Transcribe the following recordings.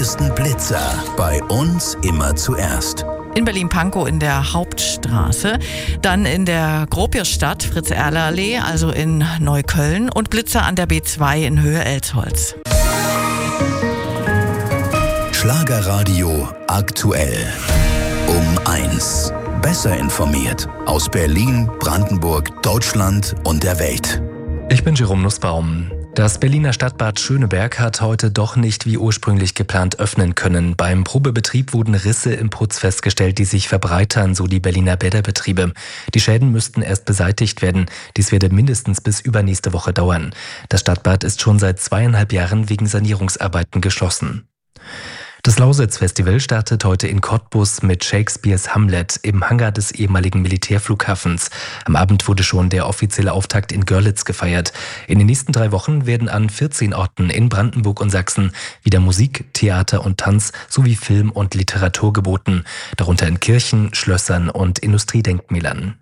neuesten Blitzer. Bei uns immer zuerst. In Berlin-Pankow in der Hauptstraße, dann in der Gropiusstadt, Fritz-Erler-Allee, also in Neukölln, und Blitzer an der B2 in Höhe Elsholz. Schlagerradio aktuell. Um 1. Besser informiert aus Berlin, Brandenburg, Deutschland und der Welt. Ich bin Jerome Nussbaum. Das Berliner Stadtbad Schöneberg hat heute doch nicht wie ursprünglich geplant öffnen können. Beim Probebetrieb wurden Risse im Putz festgestellt, die sich verbreitern, so die Berliner Bäderbetriebe. Die Schäden müssten erst beseitigt werden. Dies werde mindestens bis übernächste Woche dauern. Das Stadtbad ist schon seit 2,5 Jahren wegen Sanierungsarbeiten geschlossen. Das Lausitz-Festival startet heute in Cottbus mit Shakespeares Hamlet im Hangar des ehemaligen Militärflughafens. Am Abend wurde schon der offizielle Auftakt in Görlitz gefeiert. In den nächsten 3 Wochen werden an 14 Orten in Brandenburg und Sachsen wieder Musik, Theater und Tanz sowie Film und Literatur geboten, darunter in Kirchen, Schlössern und Industriedenkmälern.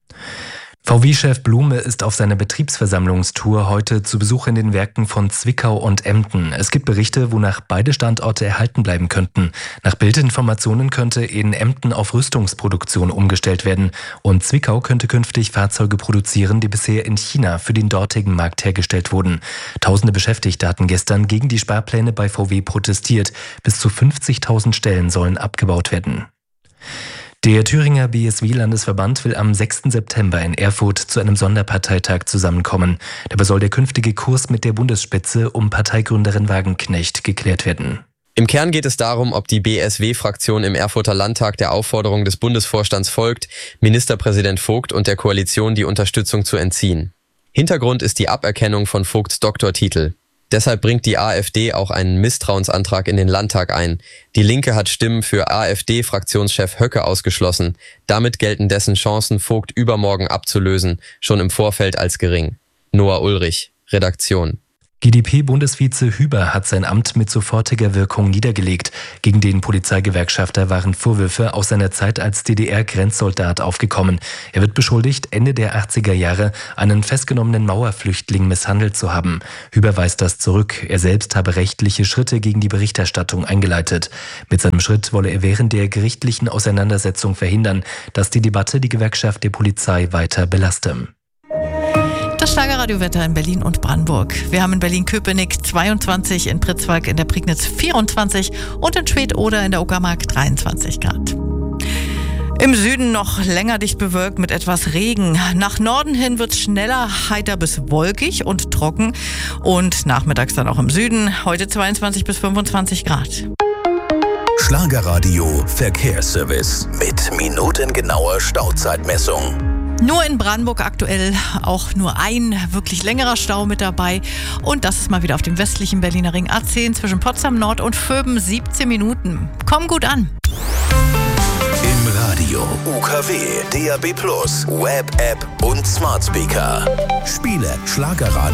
VW-Chef Blume ist auf seiner Betriebsversammlungstour heute zu Besuch in den Werken von Zwickau und Emden. Es gibt Berichte, wonach beide Standorte erhalten bleiben könnten. Nach Bildinformationen könnte in Emden auf Rüstungsproduktion umgestellt werden und Zwickau könnte künftig Fahrzeuge produzieren, die bisher in China für den dortigen Markt hergestellt wurden. Tausende Beschäftigte hatten gestern gegen die Sparpläne bei VW protestiert. Bis zu 50.000 Stellen sollen abgebaut werden. Der Thüringer BSW-Landesverband will am 6. September in Erfurt zu einem Sonderparteitag zusammenkommen. Dabei soll der künftige Kurs mit der Bundesspitze um Parteigründerin Wagenknecht geklärt werden. Im Kern geht es darum, ob die BSW-Fraktion im Erfurter Landtag der Aufforderung des Bundesvorstands folgt, Ministerpräsident Vogt und der Koalition die Unterstützung zu entziehen. Hintergrund ist die Aberkennung von Vogts Doktortitel. Deshalb bringt die AfD auch einen Misstrauensantrag in den Landtag ein. Die Linke hat Stimmen für AfD-Fraktionschef Höcke ausgeschlossen. Damit gelten dessen Chancen, Vogt übermorgen abzulösen, schon im Vorfeld als gering. Noah Ulrich, Redaktion. GdP-Bundesvize Hüber hat sein Amt mit sofortiger Wirkung niedergelegt. Gegen den Polizeigewerkschafter waren Vorwürfe aus seiner Zeit als DDR-Grenzsoldat aufgekommen. Er wird beschuldigt, Ende der 80er Jahre einen festgenommenen Mauerflüchtling misshandelt zu haben. Hüber weist das zurück. Er selbst habe rechtliche Schritte gegen die Berichterstattung eingeleitet. Mit seinem Schritt wolle er während der gerichtlichen Auseinandersetzung verhindern, dass die Debatte die Gewerkschaft der Polizei weiter belaste. Das Schlagerradiowetter in Berlin und Brandenburg. Wir haben in Berlin-Köpenick 22, in Pritzwalk in der Prignitz 24 und in Schwedt-Oder in der Uckermark 23 Grad. Im Süden noch länger dicht bewölkt mit etwas Regen. Nach Norden hin wird es schneller heiter bis wolkig und trocken. Und nachmittags dann auch im Süden. Heute 22 bis 25 Grad. Schlagerradio Verkehrsservice mit minutengenauer Stauzeitmessung. Nur in Brandenburg aktuell auch nur ein wirklich längerer Stau mit dabei. Und das ist mal wieder auf dem westlichen Berliner Ring A10 zwischen Potsdam Nord und Vöben 17 Minuten. Komm gut an. Im Radio, UKW, DAB+, Web-App und Smart Speaker. Spiele Schlagerradio.